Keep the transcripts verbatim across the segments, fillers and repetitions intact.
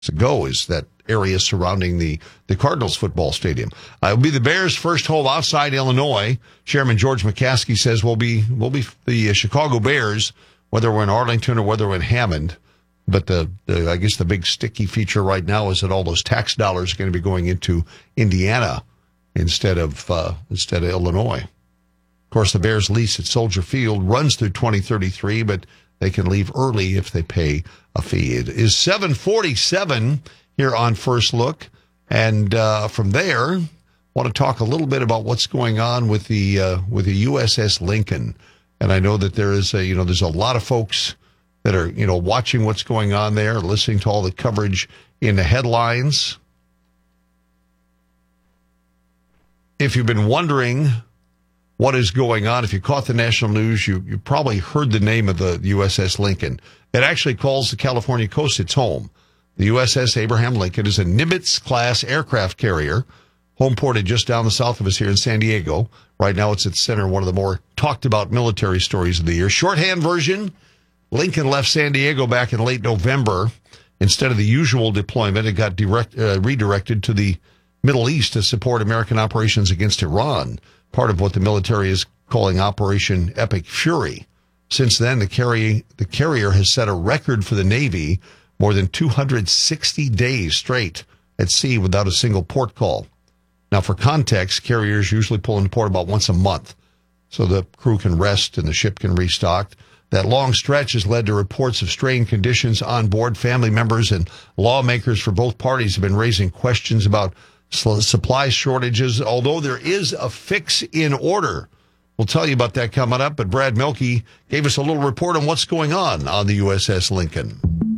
ago is that area surrounding the, the Cardinals football stadium. Uh, it will be the Bears' first home outside Illinois. Chairman George McCaskey says we'll be, we'll be the Chicago Bears, whether we're in Arlington or whether we're in Hammond. But the, the I guess the big sticky feature right now is that all those tax dollars are going to be going into Indiana instead of uh, instead of Illinois. Of course, the Bears' lease at Soldier Field runs through twenty thirty-three, but they can leave early if they pay a fee. It is seven forty-seven here on First Look, and uh, from there, I want to talk a little bit about what's going on with the uh, with the U S S Lincoln. And I know that there is a you know there's a lot of folks that are you know watching what's going on there, listening to all the coverage in the headlines. If you've been wondering what is going on, if you caught the national news, you, you probably heard the name of the U S S Lincoln. It actually calls the California coast its home. The U S S Abraham Lincoln is a Nimitz-class aircraft carrier, homeported just down the south of us here in San Diego. Right now it's at the center of one of the more talked-about military stories of the year. Shorthand version, Lincoln left San Diego back in late November. Instead of the usual deployment, it got direct, uh, redirected to the Middle East to support American operations against Iran, part of what the military is calling Operation Epic Fury. Since then, the, carry, the carrier has set a record for the Navy, more than two hundred sixty days straight at sea without a single port call. Now, for context, carriers usually pull into port about once a month, so the crew can rest and the ship can restock. That long stretch has led to reports of strained conditions on board. Family members and lawmakers for both parties have been raising questions about supply shortages, although there is a fix in order. We'll tell you about that coming up, but Brad Mielke gave us a little report on what's going on on the U S S Lincoln.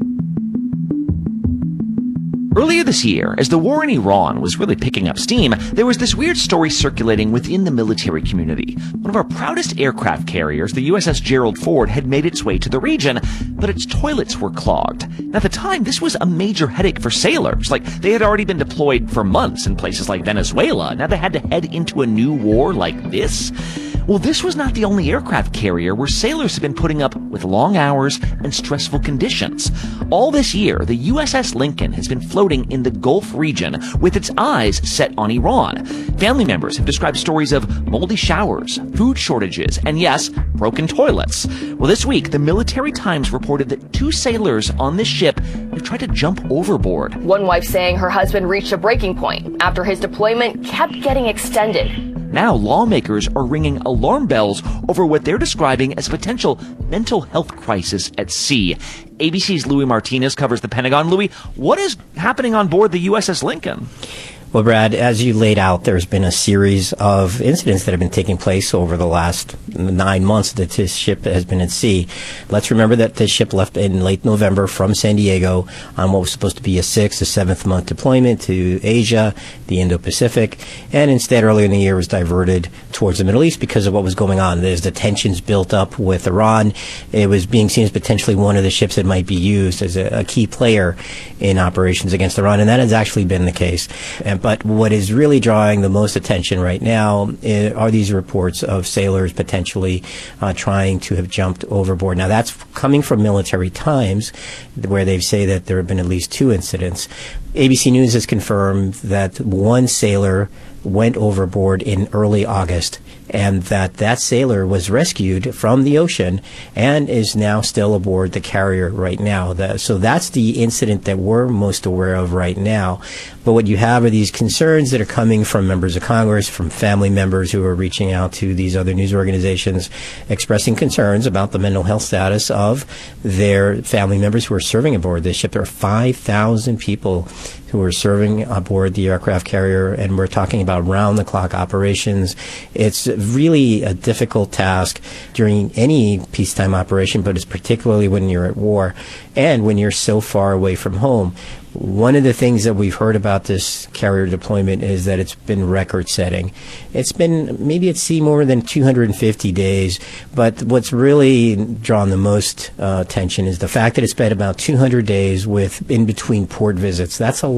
Earlier this year, as the war in Iran was really picking up steam, there was this weird story circulating within the military community. One of our proudest aircraft carriers, the U S S Gerald Ford, had made its way to the region, but its toilets were clogged. At the time, this was a major headache for sailors. Like, they had already been deployed for months in places like Venezuela. Now they had to head into a new war like this. Well, this was not the only aircraft carrier where sailors have been putting up with long hours and stressful conditions. All this year, the U S S Lincoln has been floating in the Gulf region with its eyes set on Iran. Family members have described stories of moldy showers, food shortages, and yes, broken toilets. Well, this week, the Military Times reported that two sailors on this ship have tried to jump overboard. One wife saying her husband reached a breaking point after his deployment kept getting extended. Now, lawmakers are ringing alarm bells over what they're describing as a potential mental health crisis at sea. A B C's Louis Martinez covers the Pentagon. Louis, what is happening on board the U S S Lincoln? Well, Brad, as you laid out, there's been a series of incidents that have been taking place over the last nine months that this ship has been at sea. Let's remember that this ship left in late November from San Diego on what was supposed to be a sixth or seventh month deployment to Asia, the Indo-Pacific, and instead earlier in the year was diverted towards the Middle East because of what was going on. There's the tensions built up with Iran. It was being seen as potentially one of the ships that might be used as a, a key player in operations against Iran, and that has actually been the case. And But what is really drawing the most attention right now are these reports of sailors potentially uh, trying to have jumped overboard. Now, that's coming from Military Times, where they say that there have been at least two incidents. A B C News has confirmed that one sailor went overboard in early August, and that that sailor was rescued from the ocean and is now still aboard the carrier right now. The, so that's the incident that we're most aware of right now. But what you have are these concerns that are coming from members of Congress, from family members who are reaching out to these other news organizations, expressing concerns about the mental health status of their family members who are serving aboard this ship. There are five thousand people who are serving aboard the aircraft carrier, and we're talking about round-the-clock operations. It's really a difficult task during any peacetime operation, but it's particularly when you're at war and when you're so far away from home. One of the things that we've heard about this carrier deployment is that it's been record-setting. It's been maybe at sea more than two hundred fifty days, but what's really drawn the most uh, attention is the fact that it's been about two hundred days with in-between port visits. That's a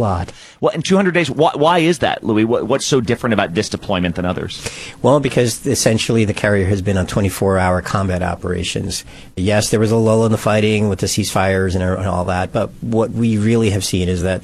lot. Well, in two hundred days, why, why is that, Louis? What, what's so different about this deployment than others? Well, because essentially the carrier has been on twenty-four hour combat operations. Yes, there was a lull in the fighting with the ceasefires and, and all that, but what we really have seen is that